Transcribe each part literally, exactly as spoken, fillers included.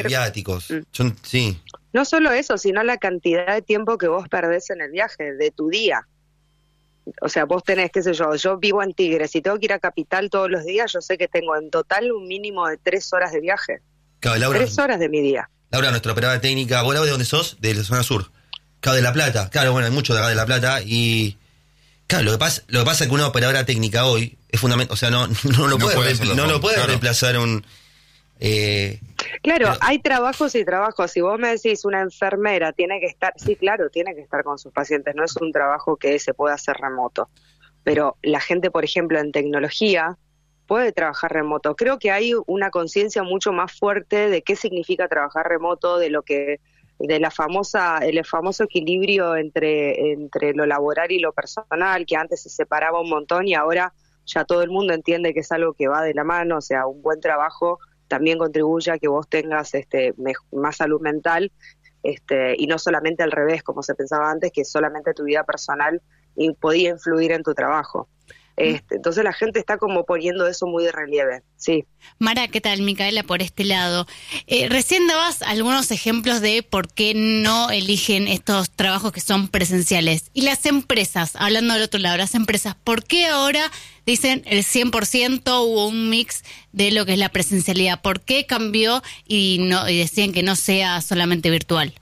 viáticos. Mm. Son, sí. No solo eso, sino la cantidad de tiempo que vos perdés en el viaje, de tu día. O sea, vos tenés, qué sé yo, yo vivo en Tigre, si tengo que ir a Capital todos los días, yo sé que tengo en total un mínimo de tres horas de viaje. Claro, Laura, tres horas de mi día. Laura, nuestra operadora técnica, ¿vos, Laura, de dónde sos? De la zona sur. Claro, de La Plata. Claro, bueno, hay mucho de acá de La Plata y... Claro, lo que pasa, lo que pasa es que una operadora técnica hoy es fundamental, o sea, no, no lo no puede, puede, repl- no lo puede claro. reemplazar un... Eh, claro, pero... hay trabajos y trabajos. Si vos me decís una enfermera tiene que estar, sí, claro, tiene que estar con sus pacientes. No es un trabajo que se pueda hacer remoto. Pero la gente, por ejemplo, en tecnología puede trabajar remoto. Creo que hay una conciencia mucho más fuerte de qué significa trabajar remoto, de lo que, de la famosa, el famoso equilibrio entre, entre lo laboral y lo personal, que antes se separaba un montón y ahora ya todo el mundo entiende que es algo que va de la mano. O sea, un buen trabajo también contribuye a que vos tengas este más salud mental, este y no solamente al revés, como se pensaba antes, que solamente tu vida personal y podía influir en tu trabajo. Este, entonces la gente está como poniendo eso muy de relieve, sí. Mara, ¿qué tal? Micaela, por este lado. Eh, recién dabas algunos ejemplos de por qué no eligen estos trabajos que son presenciales. Y las empresas, hablando del otro lado, las empresas, ¿por qué ahora dicen el cien por ciento o un mix de lo que es la presencialidad? ¿Por qué cambió y, no, y decían que no sea solamente virtual?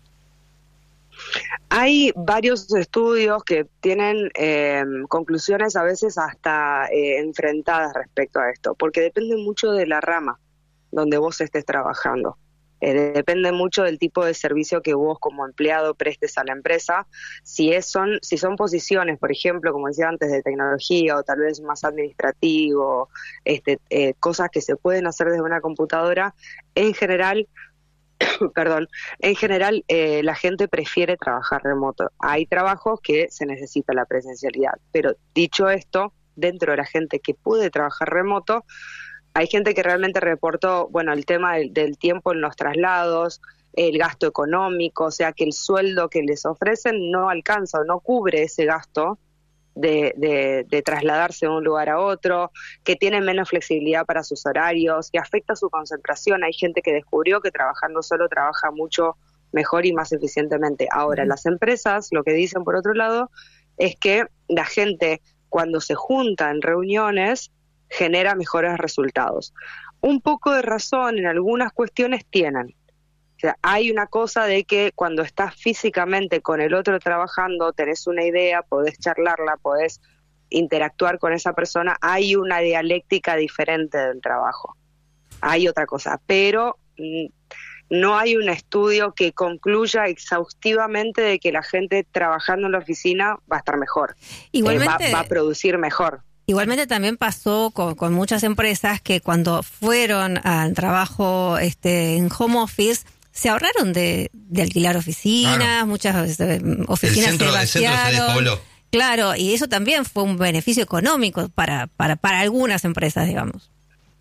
Hay varios estudios que tienen eh, conclusiones a veces hasta eh, enfrentadas respecto a esto, porque depende mucho de la rama donde vos estés trabajando. Eh, depende mucho del tipo de servicio que vos como empleado prestes a la empresa. Si es, son, si son posiciones, por ejemplo, como decía antes, de tecnología o tal vez más administrativo, este, eh, cosas que se pueden hacer desde una computadora, en general... Perdón, en general eh, la gente prefiere trabajar remoto. Hay trabajos que se necesita la presencialidad, pero dicho esto, dentro de la gente que puede trabajar remoto, hay gente que realmente reportó, bueno, el tema del, del tiempo en los traslados, el gasto económico, o sea que el sueldo que les ofrecen no alcanza o no cubre ese gasto De, de, de trasladarse de un lugar a otro, que tienen menos flexibilidad para sus horarios, que afecta su concentración. Hay gente que descubrió que trabajando solo trabaja mucho mejor y más eficientemente. Ahora, las empresas lo que dicen por otro lado es que la gente cuando se junta en reuniones genera mejores resultados. Un poco de razón en algunas cuestiones tienen. O sea, hay una cosa de que cuando estás físicamente con el otro trabajando, tenés una idea, podés charlarla, podés interactuar con esa persona, hay una dialéctica diferente del trabajo. Hay otra cosa, pero mm, no hay un estudio que concluya exhaustivamente de que la gente trabajando en la oficina va a estar mejor, Igualmente, eh, va, va a producir mejor. Igualmente también pasó con, con muchas empresas que cuando fueron al trabajo este, en home office, se ahorraron de, de alquilar oficinas, claro. muchas eh, oficinas el centro, se vaciaron. El centro se despobló. Claro, y eso también fue un beneficio económico para, para, para algunas empresas, digamos.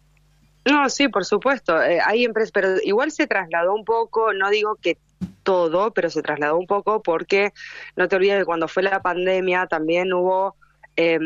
No, sí, por supuesto. Eh, hay empresas, pero igual se trasladó un poco, no digo que todo, pero se trasladó un poco porque no te olvides que cuando fue la pandemia también hubo... Eh,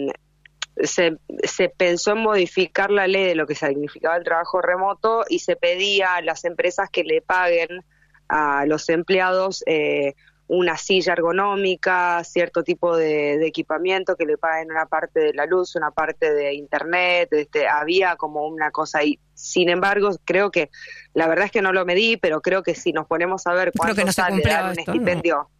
Se, se pensó en modificar la ley de lo que significaba el trabajo remoto y se pedía a las empresas que le paguen a los empleados eh, una silla ergonómica, cierto tipo de, de equipamiento, que le paguen una parte de la luz, una parte de internet, este, había como una cosa ahí. Sin embargo, creo que, la verdad es que no lo medí, pero creo que si nos ponemos a ver cuánto no sale dar un esto, estipendio... ¿no?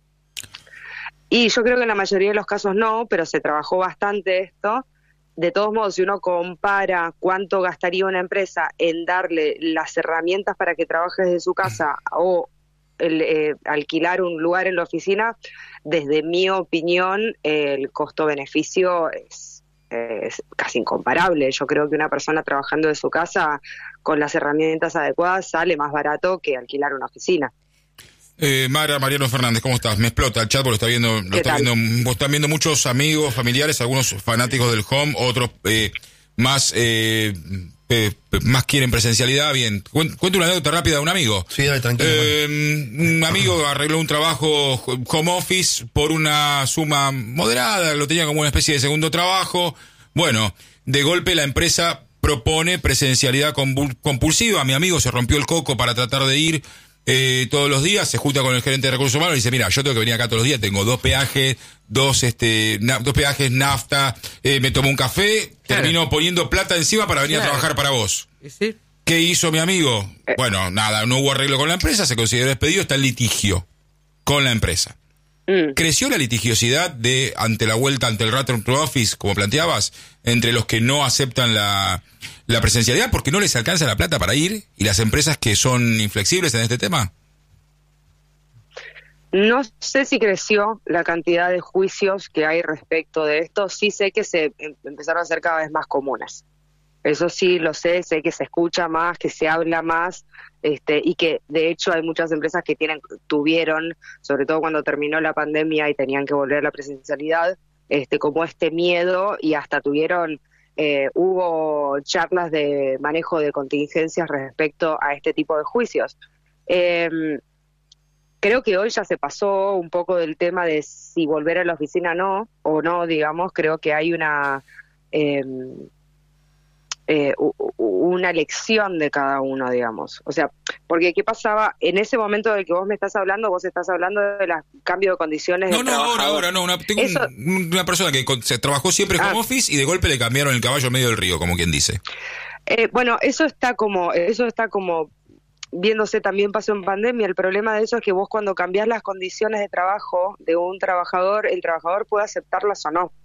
Y yo creo que en la mayoría de los casos no, pero se trabajó bastante esto. De todos modos, si uno compara cuánto gastaría una empresa en darle las herramientas para que trabaje desde su casa o el, eh, alquilar un lugar en la oficina, desde mi opinión, eh, el costo-beneficio es, eh, es casi incomparable. Yo creo que una persona trabajando de su casa con las herramientas adecuadas sale más barato que alquilar una oficina. Eh, Mara, Mariano Fernández, ¿cómo estás? Me explota el chat porque lo está viendo, lo está viendo, están viendo muchos amigos, familiares, algunos fanáticos del home, otros eh, más eh, eh, más quieren presencialidad. Bien, cuento una anécdota rápida de un amigo. Sí, dale, tranquilo. Eh, un amigo arregló un trabajo home office por una suma moderada, lo tenía como una especie de segundo trabajo. Bueno, de golpe la empresa propone presencialidad compulsiva. Mi amigo se rompió el coco para tratar de ir eh, todos los días, se junta con el gerente de recursos humanos y dice, mira, yo tengo que venir acá todos los días, tengo dos peajes, dos este na, dos peajes, nafta, eh, me tomo un café, claro. termino poniendo plata encima para venir claro. a trabajar para vos. ¿Sí? ¿Qué hizo mi amigo? Eh. Bueno, nada, no hubo arreglo con la empresa, se consideró despedido, está en litigio con la empresa. Mm. ¿Creció la litigiosidad de ante la vuelta, ante el return to office, como planteabas, entre los que no aceptan la, la presencialidad porque no les alcanza la plata para ir y las empresas que son inflexibles en este tema? No sé si creció la cantidad de juicios que hay respecto de esto, sí sé que se empezaron a ser cada vez más comunes. Eso sí lo sé, sé que se escucha más, que se habla más, este, y que de hecho hay muchas empresas que tienen, tuvieron, sobre todo cuando terminó la pandemia y tenían que volver a la presencialidad, este, como este miedo, y hasta tuvieron, eh, hubo charlas de manejo de contingencias respecto a este tipo de juicios. Eh, creo que hoy ya se pasó un poco del tema de si volver a la oficina no, o no, digamos, creo que hay una... Eh, Eh, una elección de cada uno, digamos. O sea, porque ¿qué pasaba? En ese momento del que vos me estás hablando, vos estás hablando del cambio de condiciones. No, no, ahora, ahora, no. Una, tengo Eso, un, una persona que se trabajó siempre en ah, home office y de golpe le cambiaron el caballo en medio del río, como quien dice. Eh, bueno, eso está como, eso está como viéndose, también pasó en pandemia. El problema de eso es que vos cuando cambiás las condiciones de trabajo de un trabajador, el trabajador puede aceptarlas o no.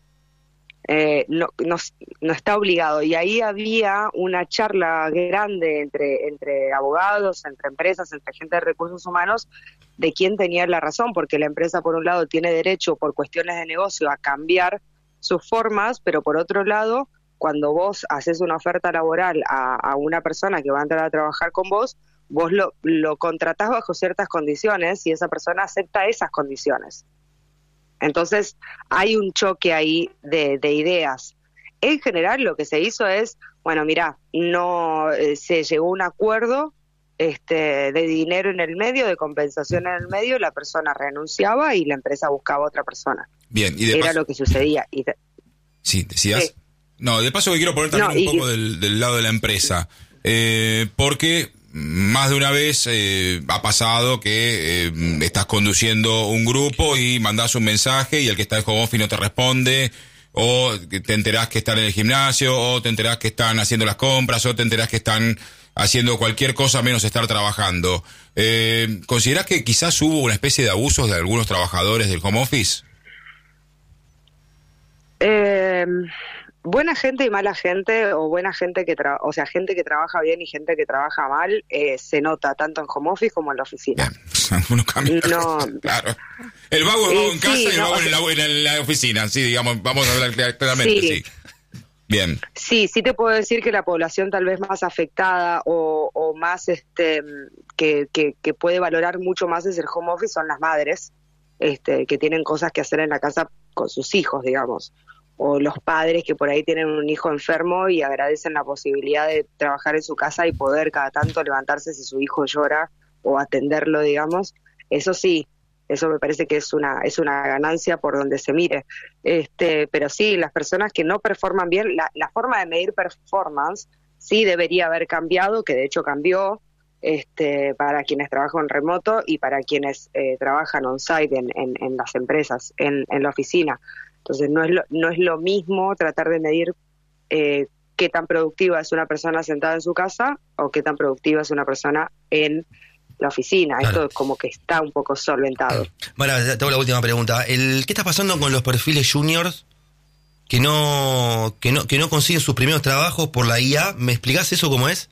Eh, no, no, no está obligado, y ahí había una charla grande entre, entre abogados, entre empresas, entre gente de recursos humanos, de quién tenía la razón, porque la empresa por un lado tiene derecho por cuestiones de negocio a cambiar sus formas, pero por otro lado, cuando vos haces una oferta laboral a, a una persona que va a entrar a trabajar con vos, vos lo, lo contratás bajo ciertas condiciones y esa persona acepta esas condiciones. Entonces hay un choque ahí de, de ideas. En general lo que se hizo es, bueno, mirá, no eh, se llegó a un acuerdo este, de dinero en el medio, de compensación en el medio, la persona renunciaba y la empresa buscaba otra persona. Bien, y de Era paso... lo que sucedía. Y de... Sí, decías. Sí. No, de paso que quiero poner también no, un y... poco del, del lado de la empresa, eh, porque más de una vez eh, ha pasado que eh, estás conduciendo un grupo y mandás un mensaje y el que está en home office no te responde, o te enterás que están en el gimnasio, o te enterás que están haciendo las compras, o te enterás que están haciendo cualquier cosa menos estar trabajando. Eh, ¿Considerás que quizás hubo una especie de abusos de algunos trabajadores del home office? Eh... Buena gente y mala gente, o buena gente que tra- o sea, gente que trabaja bien y gente que trabaja mal, eh, se nota tanto en home office como en la oficina. Uno cambia no, claro. El vago es vago eh, en casa sí, y el vago no, en, la, en la oficina, sí, digamos, vamos a hablar claramente, sí. sí. Bien. Sí, sí te puedo decir que la población tal vez más afectada o, o más este que, que, que puede valorar mucho más es el home office son las madres, este, que tienen cosas que hacer en la casa con sus hijos, digamos. O los padres que por ahí tienen un hijo enfermo y agradecen la posibilidad de trabajar en su casa y poder cada tanto levantarse si su hijo llora o atenderlo, digamos. Eso sí, eso me parece que es una es una ganancia por donde se mire. Este, pero sí, las personas que no performan bien, la, la forma de medir performance sí debería haber cambiado, que de hecho cambió, este, para quienes trabajan en remoto y para quienes eh, trabajan on-site en, en, en las empresas, en, en la oficina. Entonces no es lo, no es lo mismo tratar de medir eh, qué tan productiva es una persona sentada en su casa o qué tan productiva es una persona en la oficina. Claro. Esto es como que está un poco solventado. Mara, te hago la última pregunta. El, ¿Qué está pasando con los perfiles juniors que no, que no, que no consiguen sus primeros trabajos por la I A? ¿Me explicás eso cómo es?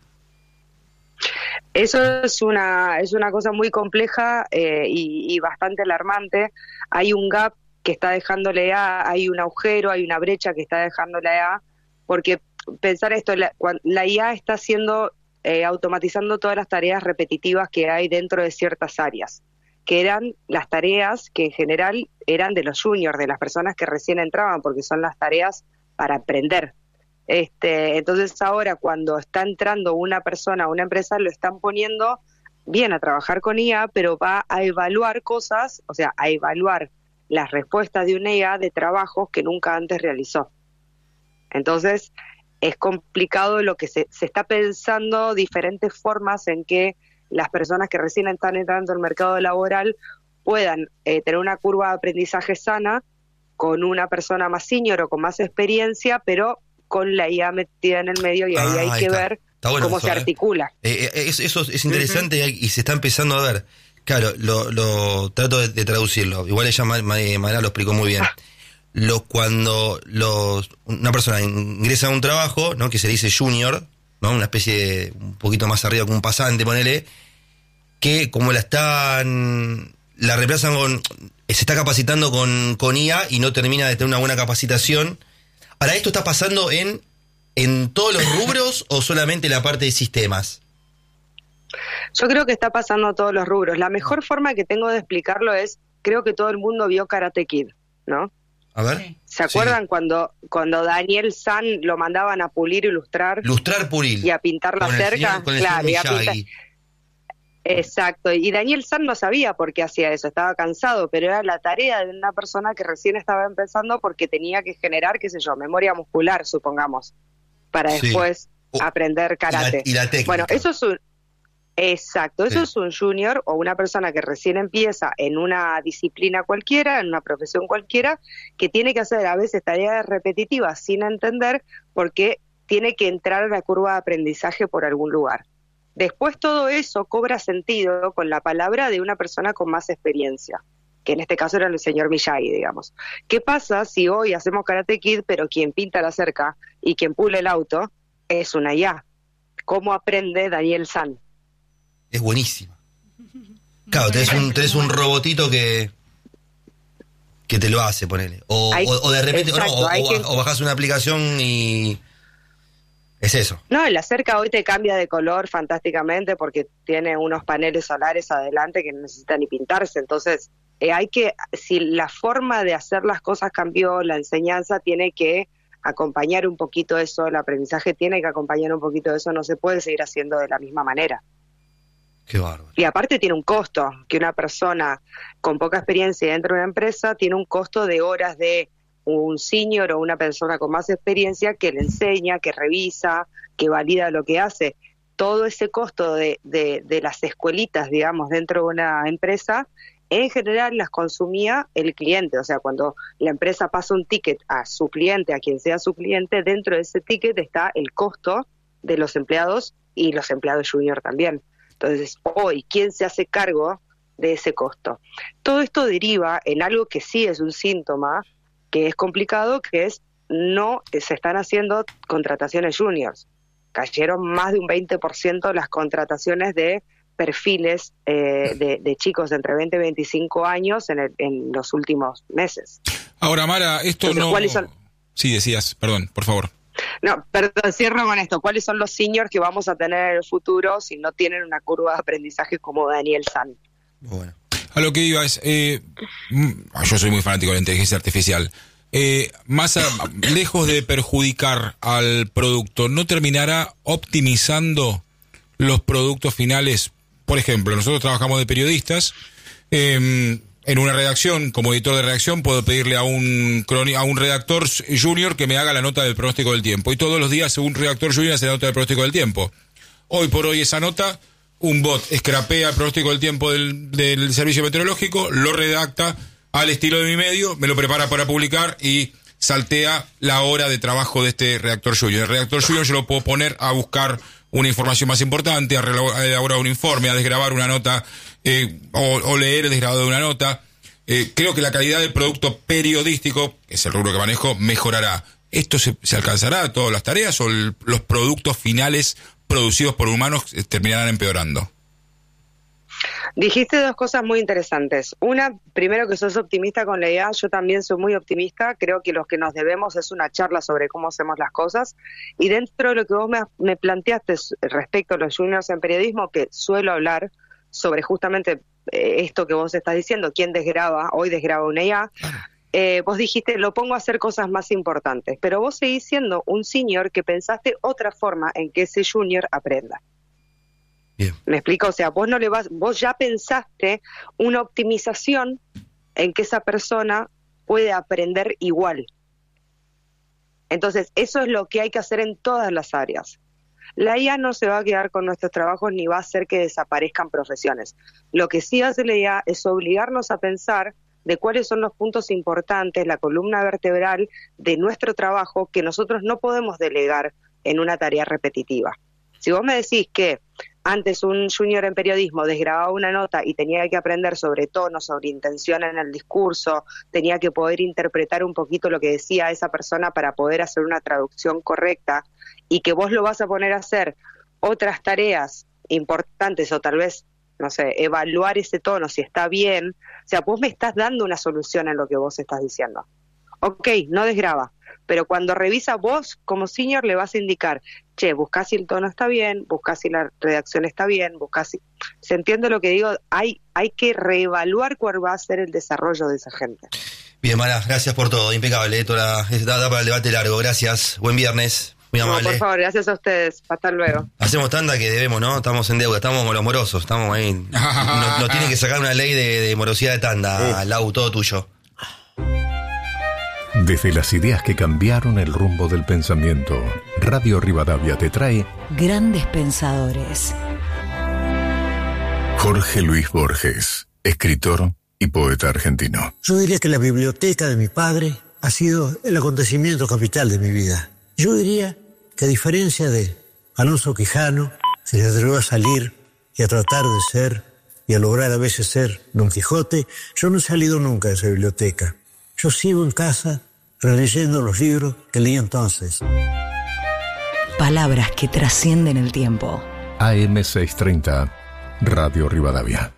Eso es una, es una cosa muy compleja eh, y, y bastante alarmante. Hay un gap que está dejando la I A, hay un agujero, hay una brecha que está dejando la I A, porque pensar esto, la, la I A está haciendo, eh, automatizando todas las tareas repetitivas que hay dentro de ciertas áreas, que eran las tareas que en general eran de los juniors, de las personas que recién entraban, porque son las tareas para aprender. Este, entonces ahora cuando está entrando una persona a una empresa, lo están poniendo bien a trabajar con I A, pero va a evaluar cosas, o sea, a evaluar las respuestas de una I A de trabajos que nunca antes realizó. Entonces, es complicado lo que se, se está pensando, diferentes formas en que las personas que recién están entrando al mercado laboral puedan eh, tener una curva de aprendizaje sana con una persona más senior o con más experiencia, pero con la I A metida en el medio, y ahí ah, hay ahí que está. ver bueno cómo eso, se articula. Eh, eh, eso, eso es interesante uh-huh. y se está empezando a ver. Claro, lo, lo trato de, de traducirlo. Igual ella, Mara, lo explicó muy bien. Ah. Lo, cuando los, una persona ingresa a un trabajo, ¿no?, que se dice junior, ¿no?, una especie de un poquito más arriba que un pasante, ponele, que como la están, la reemplazan con, se está capacitando con, con I A y no termina de tener una buena capacitación. Ahora, ¿esto está pasando en, en todos los rubros o solamente la parte de sistemas? Yo creo que está pasando en todos los rubros. La mejor forma que tengo de explicarlo es, creo que todo el mundo vio Karate Kid, ¿no? A ver. ¿Se acuerdan sí. cuando cuando Daniel San lo mandaban a pulir y lustrar? Lustrar, pulir. Y a pintar la cerca. Claro, y a pintar. Exacto. Y Daniel San no sabía por qué hacía eso, estaba cansado, pero era la tarea de una persona que recién estaba empezando porque tenía que generar, qué sé yo, memoria muscular, supongamos, para sí. después oh. aprender karate. Y la, y la técnica. Bueno, eso es un... Exacto, eso sí. es un junior o una persona que recién empieza en una disciplina cualquiera, en una profesión cualquiera, que tiene que hacer a veces tareas repetitivas sin entender porque tiene que entrar a la curva de aprendizaje por algún lugar. Después todo eso cobra sentido con la palabra de una persona con más experiencia, que en este caso era el señor Miyagi, digamos. ¿Qué pasa si hoy hacemos Karate Kid, pero quien pinta la cerca y quien pule el auto es una I A? ¿Cómo aprende Daniel San? Es buenísima. Claro, tenés un, tenés un robotito que que te lo hace, ponele. O, hay, o, o de repente, exacto, no, o, o, que... o bajás una aplicación y es eso. No, la cerca hoy te cambia de color fantásticamente porque tiene unos paneles solares adelante que no necesitan ni pintarse. Entonces, eh, hay que, si la forma de hacer las cosas cambió, la enseñanza tiene que acompañar un poquito eso, el aprendizaje tiene que acompañar un poquito eso, no se puede seguir haciendo de la misma manera. Qué bárbaro. Y aparte tiene un costo, que una persona con poca experiencia dentro de una empresa tiene un costo de horas de un senior o una persona con más experiencia que le enseña, que revisa, que valida lo que hace. Todo ese costo de, de, de las escuelitas, digamos, dentro de una empresa, en general las consumía el cliente. O sea, cuando la empresa pasa un ticket a su cliente, a quien sea su cliente, dentro de ese ticket está el costo de los empleados y los empleados junior también. Entonces, hoy, ¿quién se hace cargo de ese costo? Todo esto deriva en algo que sí es un síntoma, que es complicado, que es no se están haciendo contrataciones juniors. Cayeron más de un veinte por ciento las contrataciones de perfiles eh, de, de chicos de entre veinte y veinticinco años en, el, en los últimos meses. Ahora, Mara, esto Entonces, no... ¿cuáles son? Sí, decías, perdón, por favor. No, perdón, cierro con esto. ¿Cuáles son los seniors que vamos a tener en el futuro si no tienen una curva de aprendizaje como Daniel San? Bueno. A lo que iba es, eh, yo soy muy fanático de la inteligencia artificial. Eh, más a, lejos de perjudicar al producto, ¿no terminará optimizando los productos finales? Por ejemplo, nosotros trabajamos de periodistas. Eh, En una redacción, como editor de redacción, puedo pedirle a un croni- a un redactor junior que me haga la nota del pronóstico del tiempo. Y todos los días un redactor junior hace la nota del pronóstico del tiempo. Hoy por hoy esa nota, un bot escrapea el pronóstico del tiempo del, del servicio meteorológico, lo redacta al estilo de mi medio, me lo prepara para publicar y saltea la hora de trabajo de este redactor junior. El redactor junior yo lo puedo poner a buscar una información más importante, a, relo- a elaborar un informe, a desgravar una nota, eh, o, o leer el desgrabado de una nota. Eh, creo que la calidad del producto periodístico, que es el rubro que manejo, mejorará. ¿Esto se, se alcanzará a todas las tareas o el, los productos finales producidos por humanos eh, terminarán empeorando? Dijiste dos cosas muy interesantes. Una, primero que sos optimista con la I A, yo también soy muy optimista, creo que lo que nos debemos es una charla sobre cómo hacemos las cosas, y dentro de lo que vos me, me planteaste respecto a los juniors en periodismo, que suelo hablar sobre justamente eh, esto que vos estás diciendo, quién desgraba, hoy desgraba una I A, eh, vos dijiste, lo pongo a hacer cosas más importantes, pero vos seguís siendo un senior que pensaste otra forma en que ese junior aprenda. Bien. ¿Me explico? O sea, vos no le vas, vos ya pensaste una optimización en que esa persona puede aprender igual. Entonces, eso es lo que hay que hacer en todas las áreas. La I A no se va a quedar con nuestros trabajos ni va a hacer que desaparezcan profesiones. Lo que sí hace la I A es obligarnos a pensar de cuáles son los puntos importantes, la columna vertebral de nuestro trabajo que nosotros no podemos delegar en una tarea repetitiva. Si vos me decís que antes un junior en periodismo desgrababa una nota y tenía que aprender sobre tono, sobre intención en el discurso, tenía que poder interpretar un poquito lo que decía esa persona para poder hacer una traducción correcta, y que vos lo vas a poner a hacer otras tareas importantes o tal vez, no sé, evaluar ese tono si está bien, o sea, vos me estás dando una solución en lo que vos estás diciendo. Ok, no desgraba, pero cuando revisa vos como senior le vas a indicar, che, buscá si el tono está bien, buscá si la redacción está bien, buscá si... ¿Se entiende lo que digo? Hay, hay que reevaluar cuál va a ser el desarrollo de esa gente. Bien, Mara, gracias por todo, impecable, toda la, da para el debate largo, gracias, buen viernes. Muy amable. No, por favor, gracias a ustedes. Hasta luego. Hacemos tanda que debemos, ¿no? Estamos en deuda, estamos como los morosos, estamos ahí. Nos, nos tienen que sacar una ley de, de morosidad de tanda, uh. Lau, todo tuyo. Desde las ideas que cambiaron el rumbo del pensamiento, Radio Rivadavia te trae Grandes Pensadores. Jorge Luis Borges, escritor y poeta argentino. Yo diría que la biblioteca de mi padre ha sido el acontecimiento capital de mi vida. Yo diría que a diferencia de Alonso Quijano, que se atrevió a salir y a tratar de ser y a lograr a veces ser Don Quijote, yo no he salido nunca de esa biblioteca. Yo sigo en casa releyendo los libros que leí entonces. Palabras que trascienden el tiempo. A M seiscientos treinta, Radio Rivadavia.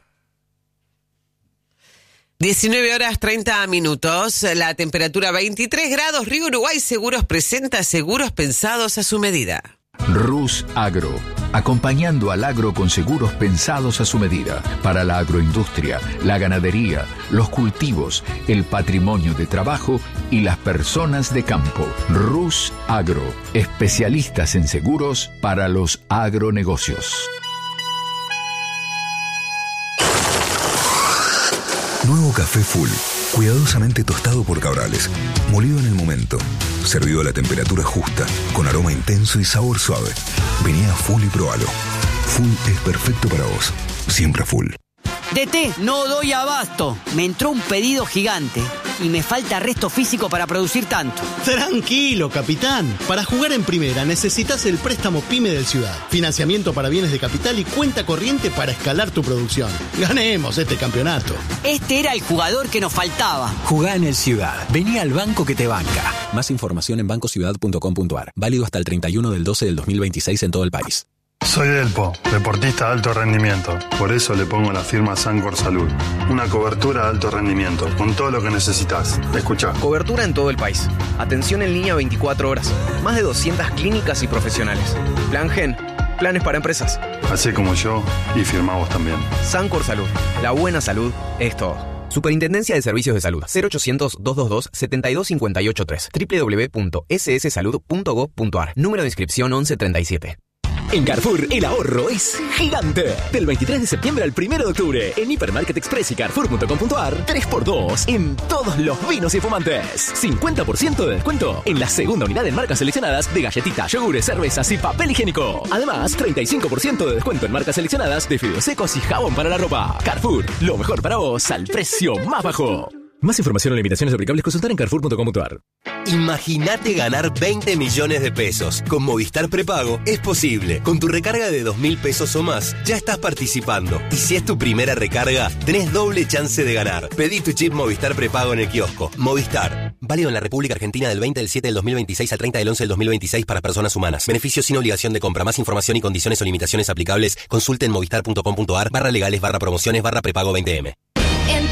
diecinueve horas treinta minutos, la temperatura veintitrés grados, Río Uruguay Seguros presenta seguros pensados a su medida. Rus Agro, acompañando al agro con seguros pensados a su medida, para la agroindustria, la ganadería, los cultivos, el patrimonio de trabajo y las personas de campo. Rus Agro, especialistas en seguros para los agronegocios. Nuevo café Full, cuidadosamente tostado por Cabrales, molido en el momento, servido a la temperatura justa, con aroma intenso y sabor suave. Vení a Full y probalo. Full es perfecto para vos, siempre Full. D T, no doy abasto. Me entró un pedido gigante y me falta resto físico para producir tanto. Tranquilo, capitán. Para jugar en primera necesitas el préstamo PYME del Ciudad. Financiamiento para bienes de capital y cuenta corriente para escalar tu producción. Ganemos este campeonato. Este era el jugador que nos faltaba. Jugá en el Ciudad. Vení al banco que te banca. Más información en banco ciudad punto com punto a r. Válido hasta el treinta y uno del doce del dos mil veintiséis en todo el país. Soy Delpo, deportista de alto rendimiento. Por eso le pongo la firma Sancor Salud. Una cobertura de alto rendimiento, con todo lo que necesitas. Escuchá. Cobertura en todo el país. Atención en línea veinticuatro horas. Más de doscientas clínicas y profesionales. Plan Gen. Planes para empresas. Así como yo, y firmamos también. Sancor Salud. La buena salud es todo. Superintendencia de Servicios de Salud. cero ochocientos, doscientos veintidós, setenta y dos cincuenta y ocho tres. doble u doble u doble u punto ese ese salud punto gob punto a r. Número de inscripción once treinta y siete. En Carrefour, el ahorro es gigante. Del veintitrés de septiembre al primero de octubre, en Hipermarket Express y Carrefour punto com punto a r, tres por dos en todos los vinos y fumantes. cincuenta por ciento de descuento en la segunda unidad en marcas seleccionadas de galletitas, yogures, cervezas y papel higiénico. Además, treinta y cinco por ciento de descuento en marcas seleccionadas de fideos secos y jabón para la ropa. Carrefour, lo mejor para vos al precio más bajo. Más información o limitaciones aplicables, consultar en carrefour punto com punto a r. Imagínate ganar veinte millones de pesos. Con Movistar Prepago es posible. Con tu recarga de dos mil pesos o más, ya estás participando. Y si es tu primera recarga, tenés doble chance de ganar. Pedí tu chip Movistar Prepago en el kiosco. Movistar. Válido en la República Argentina del veinte del siete del dos mil veintiséis al treinta del once del dos mil veintiséis para personas humanas. Beneficios sin obligación de compra. Más información y condiciones o limitaciones aplicables, consulte en movistar punto com punto a r barra legales barra promociones barra prepago veinte eme.